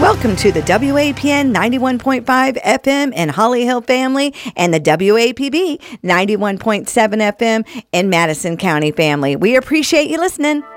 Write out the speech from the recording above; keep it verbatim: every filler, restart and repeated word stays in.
Welcome to the W A P N ninety-one point five F M in Holly Hill family and the W A P B ninety-one point seven F M in Madison County family. We appreciate you listening.